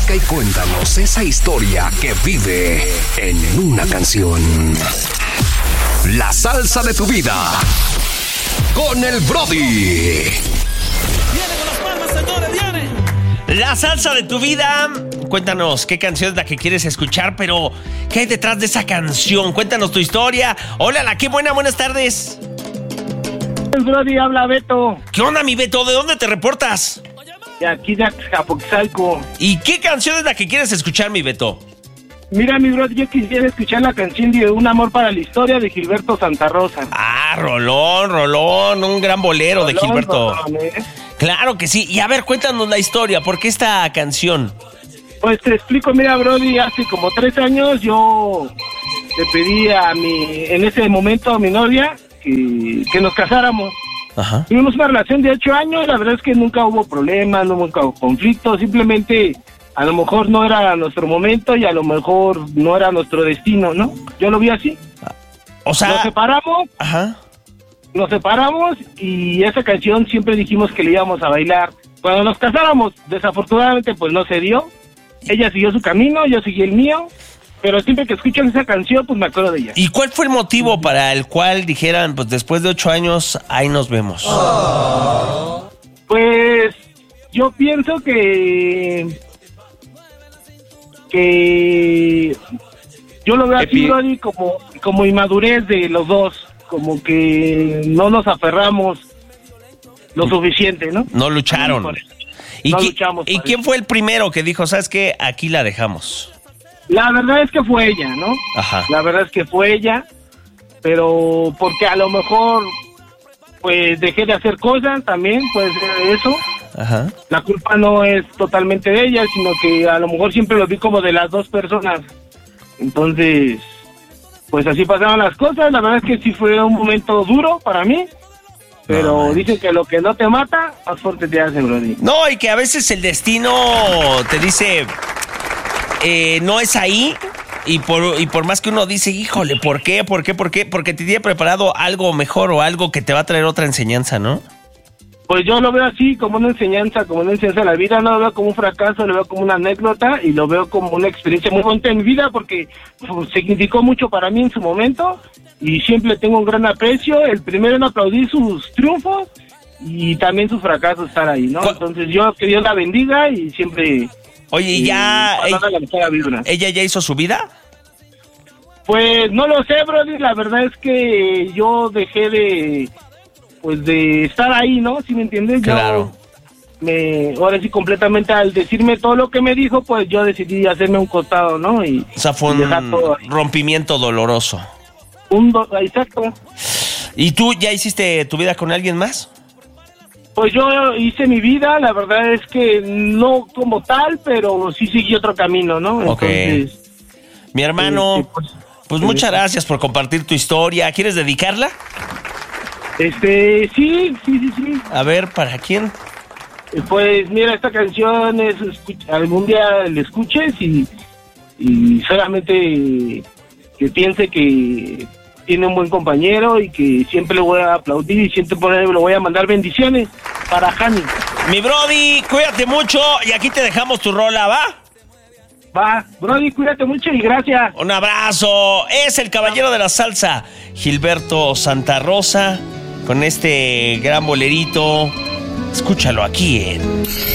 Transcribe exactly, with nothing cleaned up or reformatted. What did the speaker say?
Marca y cuéntanos esa historia que vive en una canción. La salsa de tu vida con el Brody. Viene con las palmas, señores, viene. La salsa de tu vida. Cuéntanos qué canción es la que quieres escuchar, pero ¿qué hay detrás de esa canción? Cuéntanos tu historia. Hola, la qué buena, buenas tardes. El Brody, habla Beto. ¿Qué onda, mi Beto? ¿De dónde te reportas? De aquí de Azcapotzalco. ¿Y qué canción es la que quieres escuchar, mi Beto? Mira, mi Brody, yo quisiera escuchar la canción de Un amor para la historia de Gilberto Santa Rosa. Ah, rolón, rolón, un gran bolero Rolón, de Gilberto. rolón, ¿eh? Claro que sí. Y a ver, cuéntanos la historia. ¿Por qué esta canción? Pues te explico, mira, Brody, hace como tres años yo le pedí a mi, en ese momento a mi novia que, que nos casáramos. Ajá. Tuvimos una relación de ocho años, la verdad es que nunca hubo problemas, nunca hubo conflictos, simplemente a lo mejor no era nuestro momento y a lo mejor no era nuestro destino, ¿no? Yo lo vi así. O sea... Nos separamos, Ajá. nos separamos y esa canción siempre dijimos que le íbamos a bailar. Cuando nos casáramos, desafortunadamente pues no se dio. Ella siguió su camino, yo seguí el mío, pero siempre que escucho esa canción pues me acuerdo de ella. ¿Y cuál fue el motivo para el cual dijeran, pues después de ocho años, ahí nos vemos? Oh. Pues yo pienso que... que yo lo veo así, Epi- Brody, como, como inmadurez de los dos, como que no nos aferramos lo suficiente, ¿no? No lucharon. Por eso. ¿Y, No qui- luchamos ¿y por quién eso. fue el primero que dijo, sabes qué, aquí la dejamos? La verdad es que fue ella, ¿no? Ajá. La verdad es que fue ella, pero porque a lo mejor pues dejé de hacer cosas también, puede ser eso. Ajá. La culpa no es totalmente de ella, sino que a lo mejor siempre lo vi como de las dos personas. Entonces, pues así pasaron las cosas. La verdad es que sí fue un momento duro para mí, pero No, dicen que lo que no te mata, más fuerte te hace, Brody. No, y que a veces el destino te dice, eh, no es ahí, y por, y por más que uno dice, híjole, ¿por qué? ¿Por qué? ¿Por qué? Porque te tiene preparado algo mejor o algo que te va a traer otra enseñanza, ¿no? Pues yo lo veo así, como una enseñanza, como una enseñanza de la vida. No lo veo como un fracaso, lo veo como una anécdota y lo veo como una experiencia muy bonita en mi vida porque pues, significó mucho para mí en su momento y siempre tengo un gran aprecio. El primero en aplaudir sus triunfos y también sus fracasos estar ahí, ¿no? ¿Cu- Entonces yo que Dios la bendiga y siempre... Oye, ¿y eh, ya pasando la mejor vibra. ella ya hizo su vida? Pues no lo sé, Brody, la verdad es que yo dejé de... pues de estar ahí, ¿no? ¿Sí me entiendes? Claro. Yo me, ahora sí completamente al decirme todo lo que me dijo, pues yo decidí hacerme un costado, ¿no? Y, O sea, fue y dejar todo un ahí. rompimiento doloroso. Un do- exacto. ¿Y tú ya hiciste tu vida con alguien más? Pues yo hice mi vida, la verdad es que no como tal, pero sí seguí otro camino, ¿no? Ok. Entonces, Mi hermano, este, pues, pues sí. muchas gracias por compartir tu historia. ¿Quieres dedicarla? este, sí, sí, sí, sí. A ver, ¿para quién? Pues mira, esta canción es, escuch- algún día la escuches y, y solamente que piense que tiene un buen compañero y que siempre le voy a aplaudir y siempre por ahí le voy a mandar bendiciones para Jani. Mi Brody, cuídate mucho y aquí te dejamos tu rola, ¿va? Va, Brody, cuídate mucho y gracias. Un abrazo. Es el caballero de la salsa, Gilberto Santa Rosa, con este gran bolerito. Escúchalo aquí en